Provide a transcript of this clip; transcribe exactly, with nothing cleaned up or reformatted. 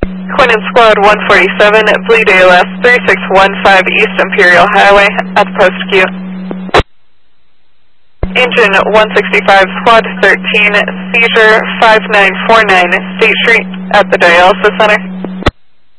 Quinn and Squad one forty-seven, Blue D L S three six one five East Imperial Highway at the post Q. Engine one sixty-five, Squad thirteen, seizure five nine four nine State Street at the dialysis center.